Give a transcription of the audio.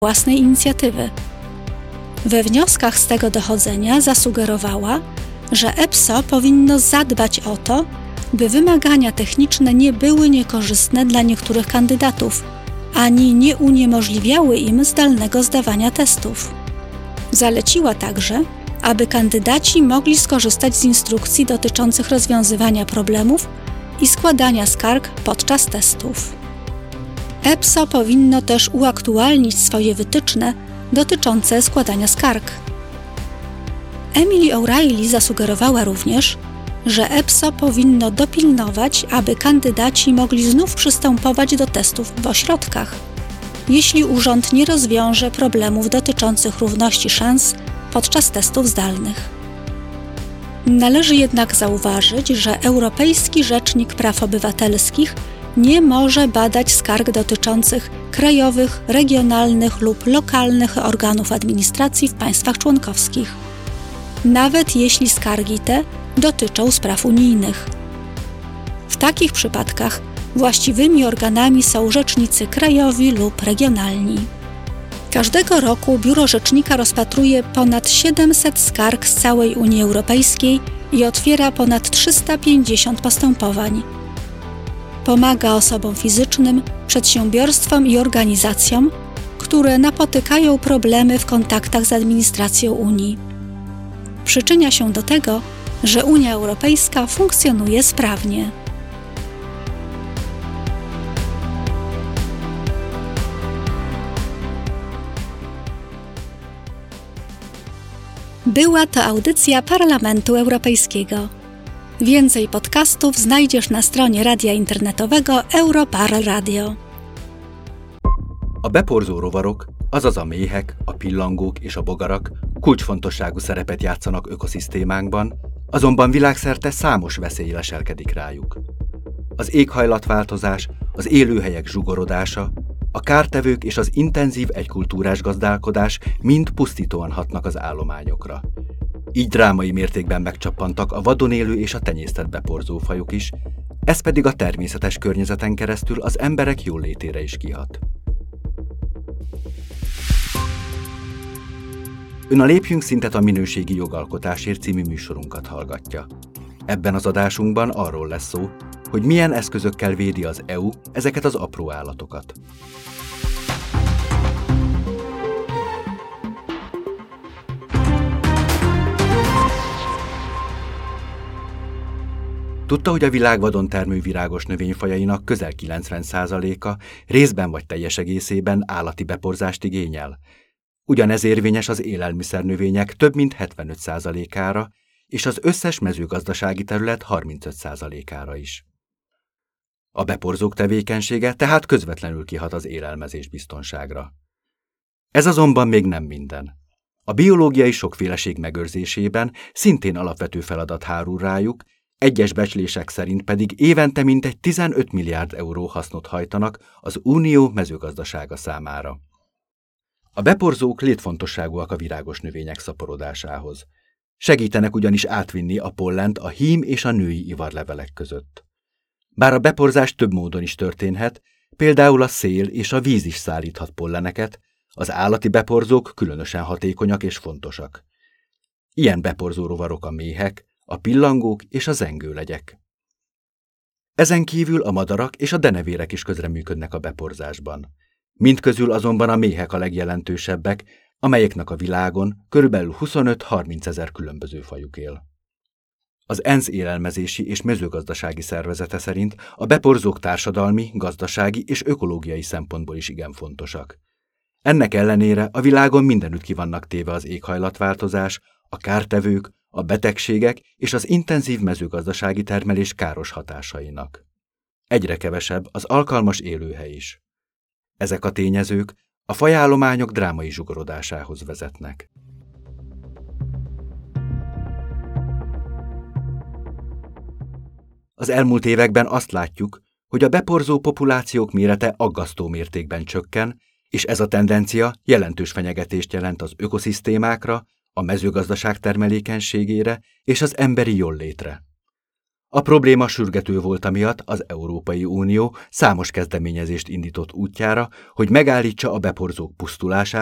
własnej inicjatywy. We wnioskach z tego dochodzenia zasugerowała, że EPSO powinno zadbać o to, by wymagania techniczne nie były niekorzystne dla niektórych kandydatów, ani nie uniemożliwiały im zdalnego zdawania testów. Zaleciła także, aby kandydaci mogli skorzystać z instrukcji dotyczących rozwiązywania problemów i składania skarg podczas testów. EPSO powinno też uaktualnić swoje wytyczne dotyczące składania skarg. Emily O'Reilly zasugerowała również, że EPSO powinno dopilnować, aby kandydaci mogli znów przystępować do testów w ośrodkach, jeśli urząd nie rozwiąże problemów dotyczących równości szans podczas testów zdalnych. Należy jednak zauważyć, że Europejski Rzecznik Praw Obywatelskich nie może badać skarg dotyczących krajowych, regionalnych lub lokalnych organów administracji w państwach członkowskich, nawet jeśli skargi te dotyczą spraw unijnych. W takich przypadkach właściwymi organami są rzecznicy krajowi lub regionalni. Każdego roku Biuro Rzecznika rozpatruje ponad 700 skarg z całej Unii Europejskiej i otwiera ponad 350 postępowań. Pomaga osobom fizycznym, przedsiębiorstwom i organizacjom, które napotykają problemy w kontaktach z administracją Unii. Przyczynia się do tego, że Unia Europejska funkcjonuje sprawnie. Była to audycja Parlamentu Europejskiego. Więcej podcastów znajdziesz na stronie radia internetowego Europarl Radio. A beporzó rovarok, azaz a méhek, a pillangók és a bogarak kulcsfontosságú szerepet játszanak ökoszisztémánkban, azonban világszerte számos veszély leselkedik rájuk. Az éghajlatváltozás, az élőhelyek zsugorodása, a kártevők és az intenzív egykultúrás gazdálkodás mind pusztítóan hatnak az állományokra. Így drámai mértékben megcsappantak a vadon élő és a tenyésztett beporzófajok is, ez pedig a természetes környezeten keresztül az emberek jólétére is kihat. Ön a Lépjünk szintet a minőségi jogalkotásért című műsorunkat hallgatja. Ebben az adásunkban arról lesz szó, hogy milyen eszközökkel védi az EU ezeket az apró állatokat. Tudta, hogy a világ vadon termő virágos növényfajainak közel 90%-a részben vagy teljes egészében állati beporzást igényel? Ugyanez érvényes az élelmiszernövények több mint 75%-ára, és az összes mezőgazdasági terület 35%-ára is. A beporzók tevékenysége tehát közvetlenül kihat az élelmezés biztonságra. Ez azonban még nem minden. A biológiai sokféleség megőrzésében szintén alapvető feladat hárul rájuk, egyes becslések szerint pedig évente mintegy 15 milliárd euró hasznot hajtanak az unió mezőgazdasága számára. A beporzók létfontosságúak a virágos növények szaporodásához. Segítenek ugyanis átvinni a pollent a hím és a női ivarlevelek között. Bár a beporzás több módon is történhet, például a szél és a víz is szállíthat polleneket, az állati beporzók különösen hatékonyak és fontosak. Ilyen beporzó rovarok a méhek, a pillangók és a zengőlegyek. Ezen kívül a madarak és a denevérek is közreműködnek a beporzásban. Mindközül azonban a méhek a legjelentősebbek, amelyeknek a világon körülbelül 25-30 ezer különböző fajuk él. Az ENSZ élelmezési és mezőgazdasági szervezete szerint a beporzók társadalmi, gazdasági és ökológiai szempontból is igen fontosak. Ennek ellenére a világon mindenütt ki vannak téve az éghajlatváltozás, a kártevők, a betegségek és az intenzív mezőgazdasági termelés káros hatásainak. Egyre kevesebb az alkalmas élőhely is. Ezek a tényezők a fajállományok drámai zsugorodásához vezetnek. Az elmúlt években azt látjuk, hogy a beporzó populációk mérete aggasztó mértékben csökken, és ez a tendencia jelentős fenyegetést jelent az ökoszisztémákra, a mezőgazdaság termelékenységére és az emberi jóllétre. A probléma sürgető volt amiatt az Európai Unió számos kezdeményezést indított útjára, hogy megállítsa a beporzók pusztulását,